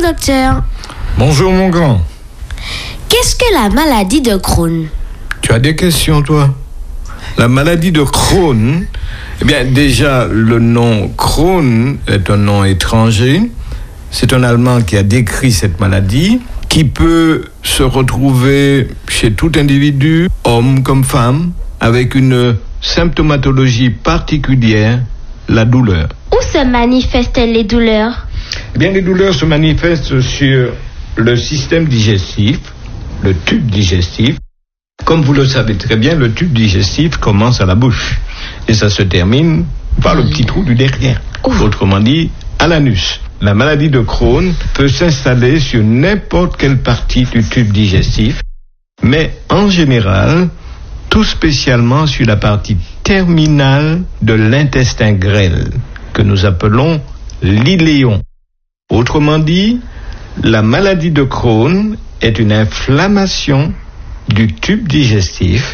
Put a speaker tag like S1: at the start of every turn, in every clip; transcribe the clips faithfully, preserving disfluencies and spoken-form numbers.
S1: docteur.
S2: Bonjour mon grand.
S1: Qu'est-ce que la maladie de Crohn?
S2: Tu as des questions toi? La maladie de Crohn, eh bien déjà le nom Crohn est un nom étranger. C'est un Allemand qui a décrit cette maladie qui peut se retrouver chez tout individu, homme comme femme, avec une symptomatologie particulière, la douleur.
S3: Où se manifestent les douleurs?
S2: Eh bien, les douleurs se manifestent sur le système digestif, le tube digestif. Comme vous le savez très bien, le tube digestif commence à la bouche et ça se termine par le petit trou du derrière. Ouf. Autrement dit, à l'anus. La maladie de Crohn peut s'installer sur n'importe quelle partie du tube digestif, mais en général, tout spécialement sur la partie terminale de l'intestin grêle, que nous appelons l'iléon. Autrement dit, la maladie de Crohn est une inflammation du tube digestif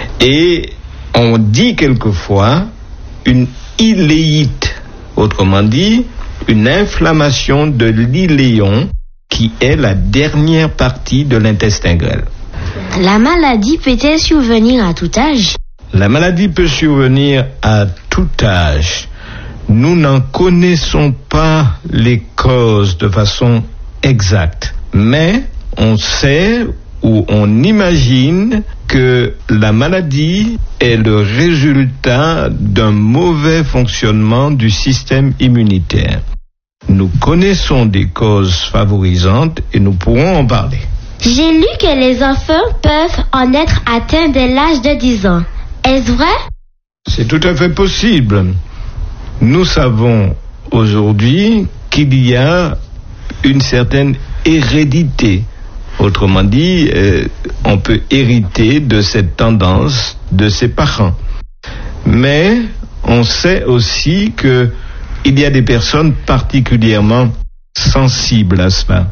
S2: et on dit quelquefois une iléite. Autrement dit, une inflammation de l'iléon qui est la dernière partie de l'intestin grêle.
S3: La maladie peut-elle survenir à tout âge?
S2: La maladie peut survenir à tout âge. Nous n'en connaissons pas les causes de façon exacte, mais on sait ou on imagine que la maladie est le résultat d'un mauvais fonctionnement du système immunitaire. Nous connaissons des causes favorisantes et nous pourrons en parler.
S3: J'ai lu que les enfants peuvent en être atteints dès l'âge de dix ans. Est-ce vrai?
S2: C'est tout à fait possible. Nous savons aujourd'hui qu'il y a une certaine hérédité. Autrement dit, euh, on peut hériter de cette tendance de ses parents. Mais on sait aussi que il y a des personnes particulièrement sensibles à cela.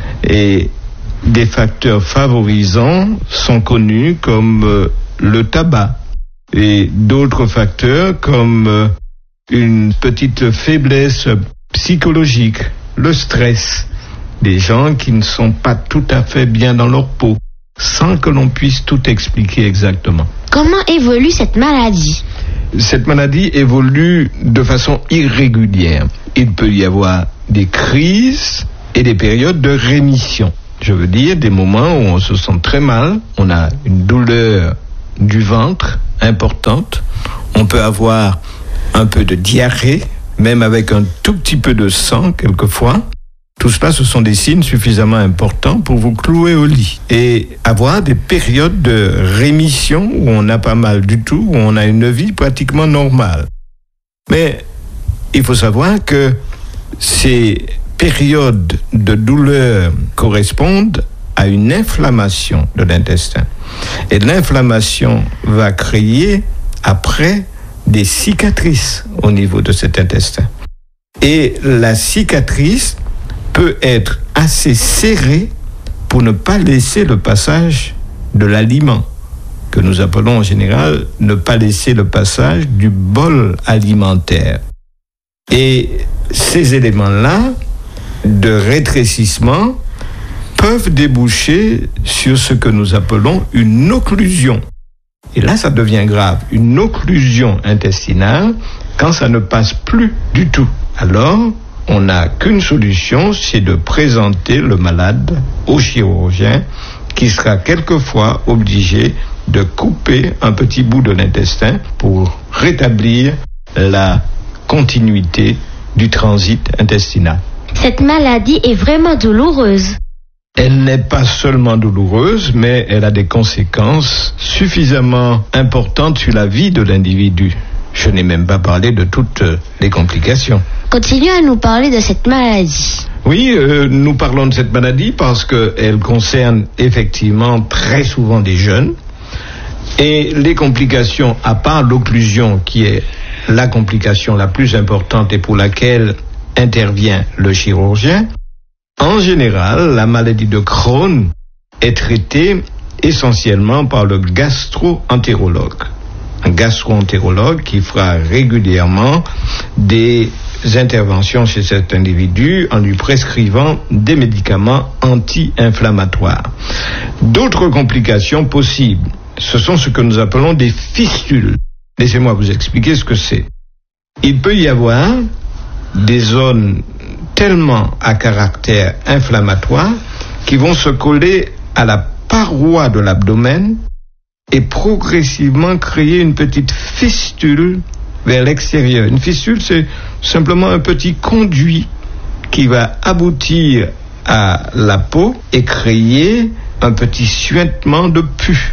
S2: Et des facteurs favorisants sont connus comme euh, le tabac et d'autres facteurs comme euh, une petite faiblesse psychologique, le stress. Des gens qui ne sont pas tout à fait bien dans leur peau, sans que l'on puisse tout expliquer exactement.
S3: Comment évolue cette maladie?
S2: Cette maladie évolue de façon irrégulière. Il peut y avoir des crises et des périodes de rémission. Je veux dire des moments où on se sent très mal, on a une douleur du ventre importante, on peut avoir un peu de diarrhée, même avec un tout petit peu de sang quelquefois. Tout cela, ce sont des signes suffisamment importants pour vous clouer au lit. Et avoir des périodes de rémission où on n'a pas mal du tout, où on a une vie pratiquement normale. Mais il faut savoir que ces périodes de douleur correspondent à une inflammation de l'intestin. Et l'inflammation va créer, après, des cicatrices au niveau de cet intestin. Et la cicatrice peut être assez serré pour ne pas laisser le passage de l'aliment, que nous appelons en général ne pas laisser le passage du bol alimentaire. Et ces éléments-là de rétrécissement peuvent déboucher sur ce que nous appelons une occlusion. Et là, ça devient grave. Une occlusion intestinale, quand ça ne passe plus du tout. Alors, on n'a qu'une solution, c'est de présenter le malade au chirurgien qui sera quelquefois obligé de couper un petit bout de l'intestin pour rétablir la continuité du transit intestinal.
S3: Cette maladie est vraiment douloureuse.
S2: Elle n'est pas seulement douloureuse, mais elle a des conséquences suffisamment importantes sur la vie de l'individu. Je n'ai même pas parlé de toutes les complications.
S3: Continuez à nous parler de cette maladie.
S2: Oui, euh, nous parlons de cette maladie parce qu'elle concerne effectivement très souvent des jeunes. Et les complications, à part l'occlusion qui est la complication la plus importante et pour laquelle intervient le chirurgien, en général, la maladie de Crohn est traitée essentiellement par le gastro-entérologue. un gastro-entérologue qui fera régulièrement des interventions chez cet individu en lui prescrivant des médicaments anti-inflammatoires. D'autres complications possibles, ce sont ce que nous appelons des fistules. Laissez-moi vous expliquer ce que c'est. Il peut y avoir des zones tellement à caractère inflammatoire qui vont se coller à la paroi de l'abdomen et progressivement créer une petite fistule vers l'extérieur. Une fistule, c'est simplement un petit conduit qui va aboutir à la peau et créer un petit suintement de pus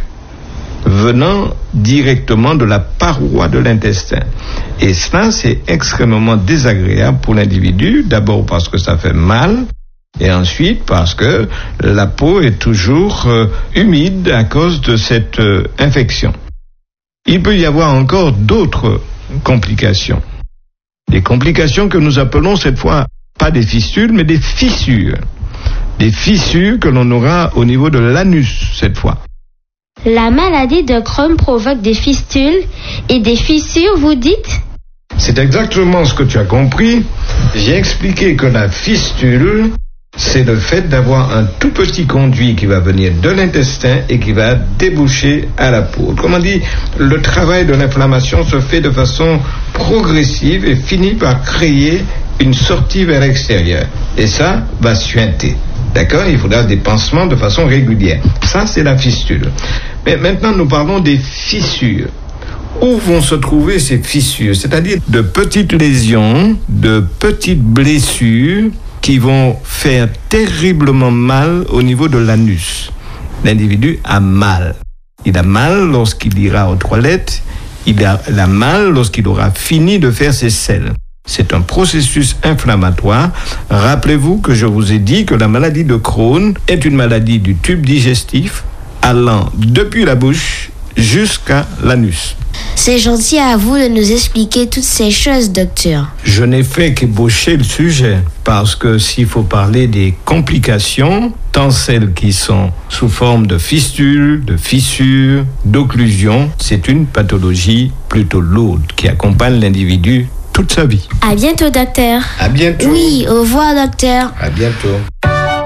S2: venant directement de la paroi de l'intestin. Et cela, c'est extrêmement désagréable pour l'individu, d'abord parce que ça fait mal, et ensuite parce que la peau est toujours euh, humide à cause de cette euh, infection. Il peut y avoir encore d'autres complications. Des complications que nous appelons cette fois pas des fistules, mais des fissures. Des fissures que l'on aura au niveau de l'anus cette fois.
S3: La maladie de Crohn provoque des fistules et des fissures, vous dites?
S2: C'est exactement ce que tu as compris. J'ai expliqué que la fistule, c'est le fait d'avoir un tout petit conduit qui va venir de l'intestin et qui va déboucher à la peau. Autrement dit, le travail de l'inflammation se fait de façon progressive et finit par créer une sortie vers l'extérieur. Et ça va suinter. D'accord? Il faudra des pansements de façon régulière. Ça, c'est la fistule. Mais maintenant, nous parlons des fissures. Où vont se trouver ces fissures? C'est-à-dire de petites lésions, de petites blessures qui vont faire terriblement mal au niveau de l'anus. L'individu a mal. Il a mal lorsqu'il ira aux toilettes. Il a, il a mal lorsqu'il aura fini de faire ses selles. C'est un processus inflammatoire. Rappelez-vous que je vous ai dit que la maladie de Crohn est une maladie du tube digestif allant depuis la bouche jusqu'à l'anus.
S1: C'est gentil à vous de nous expliquer toutes ces choses, docteur.
S2: Je n'ai fait qu'ébaucher le sujet, parce que s'il faut parler des complications, tant celles qui sont sous forme de fistules, de fissures, d'occlusions, c'est une pathologie plutôt lourde qui accompagne l'individu toute sa vie.
S1: À bientôt, docteur.
S2: À bientôt.
S1: Oui, au revoir, docteur.
S2: À bientôt.